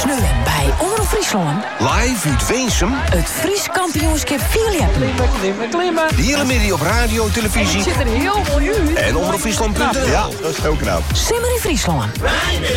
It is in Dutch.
Sneeuwen bij Omroep Friesland. Live uit Veensum. Het Fries kampioenschap Vierliappen. De hele middag op radio, televisie. Zit er heel mooi uit. En omroepfriesland.nl. Ja, dat is heel knap. Simmer in Friesland.